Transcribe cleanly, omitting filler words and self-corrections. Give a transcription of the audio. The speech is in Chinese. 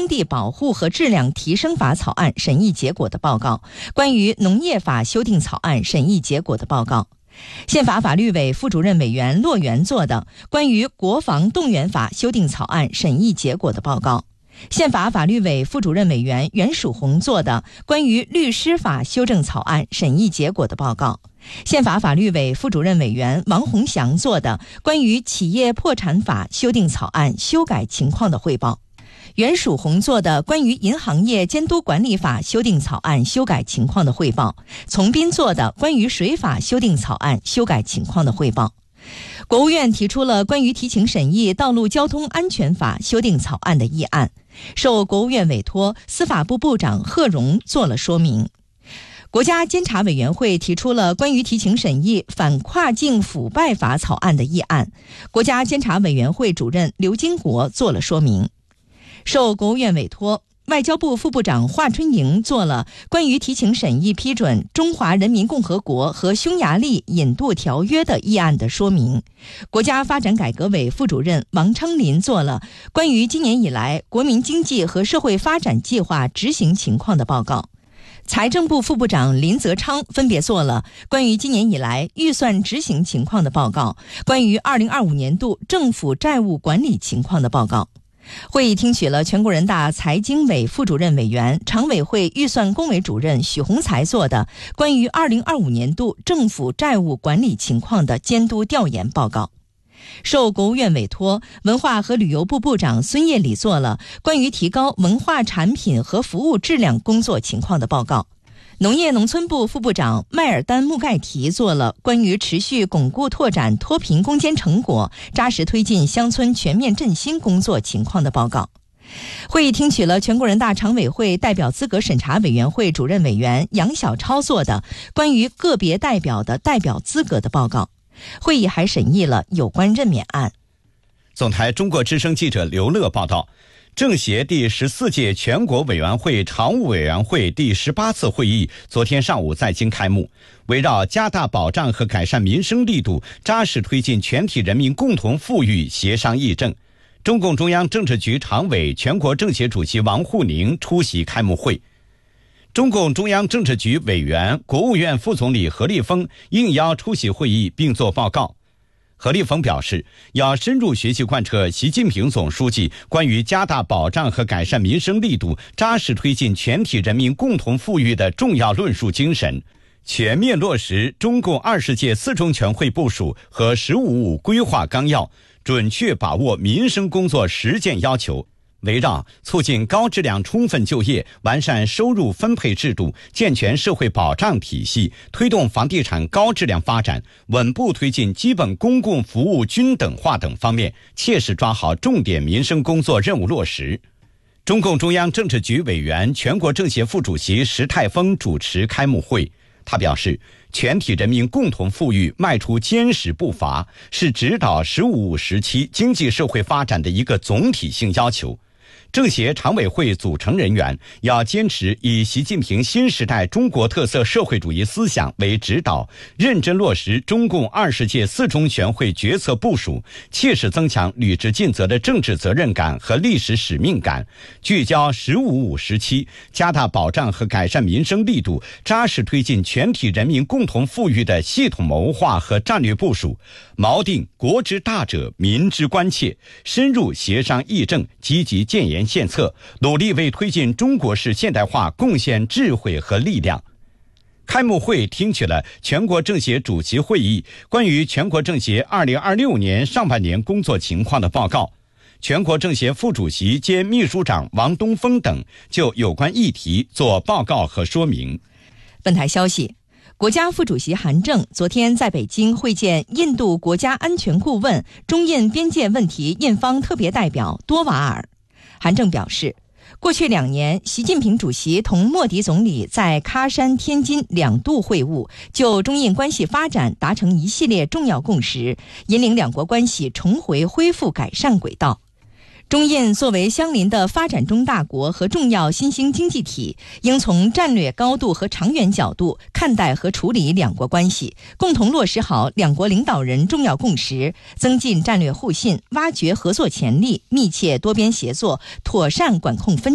耕地保护和质量提升法草案审议结果的报告，关于农业法修订草案审议结果的报告。宪法法律委副主任委员骆元做的关于国防动员法修订草案审议结果的报告。宪法法律委副主任委员袁曙红做的关于律师法修正草案审议结果的报告。宪法法律委副主任委员王洪祥做的关于企业破产法修订草案修改情况的汇报。袁曙红做的关于银行业监督管理法修订草案修改情况的汇报。从斌做的关于水法修订草案修改情况的汇报。国务院提出了关于提请审议道路交通安全法修订草案的议案，受国务院委托，司法部部长贺荣做了说明。国家监察委员会提出了关于提请审议反跨境腐败法草案的议案，国家监察委员会主任刘金国做了说明。受国务院委托，外交部副部长华春莹做了关于提请审议批准《中华人民共和国和匈牙利引渡条约》的议案的说明。国家发展改革委副主任王昌林做了关于今年以来国民经济和社会发展计划执行情况的报告。财政部副部长林泽昌分别做了关于今年以来预算执行情况的报告，关于2025年度政府债务管理情况的报告。会议听取了全国人大财经委副主任委员、常委会预算工委主任许宏才做的关于2025年度政府债务管理情况的监督调研报告。受国务院委托，文化和旅游部部长孙业礼做了关于提高文化产品和服务质量工作情况的报告。农业农村部副部长迈尔丹穆盖提做了关于持续巩固拓展脱贫攻坚成果，扎实推进乡村全面振兴工作情况的报告。会议听取了全国人大常委会代表资格审查委员会主任委员杨晓超做的关于个别代表的代表资格的报告。会议还审议了有关任免案。 总台中国之声记者刘乐报道，政协第14届全国委员会常务委员会第18次会议昨天上午在京开幕，围绕加大保障和改善民生力度，扎实推进全体人民共同富裕协商议政。中共中央政治局常委、全国政协主席王沪宁出席开幕会。中共中央政治局委员、国务院副总理何立峰应邀出席会议并作报告。何立峰表示，要深入学习贯彻习近平总书记关于加大保障和改善民生力度，扎实推进全体人民共同富裕的重要论述精神，全面落实中共20届4中全会部署和“15+5”规划纲要，准确把握民生工作实践要求，围绕促进高质量充分就业、完善收入分配制度、健全社会保障体系、推动房地产高质量发展、稳步推进基本公共服务均等化等方面，切实抓好重点民生工作任务落实。中共中央政治局委员、全国政协副主席石泰峰主持开幕会。他表示，全体人民共同富裕迈出坚实步伐，是指导“15+5”时期经济社会发展的一个总体性要求。政协常委会组成人员要坚持以习近平新时代中国特色社会主义思想为指导，认真落实中共20届4中全会决策部署，切实增强履职尽责的政治责任感和历史使命感，聚焦“15+5”时期，加大保障和改善民生力度，扎实推进全体人民共同富裕的系统谋划和战略部署，锚定国之大者，民之关切，深入协商议政，积极建言献策，努力为推进中国式现代化贡献智慧和力量。开幕会听取了全国政协主席会议关于全国政协2026年上半年工作情况的报告，全国政协副主席兼秘书长王东峰等就有关议题做报告和说明。 本台消息，国家副主席韩正昨天在北京会见印度国家安全顾问、中印边界问题印方特别代表多瓦尔。韩正表示，过去2年，习近平主席同莫迪总理在喀山、天津2度会晤，就中印关系发展达成一系列重要共识，引领两国关系重回恢复改善轨道。中印作为相邻的发展中大国和重要新兴经济体，应从战略高度和长远角度看待和处理两国关系，共同落实好两国领导人重要共识，增进战略互信，挖掘合作潜力，密切多边协作，妥善管控分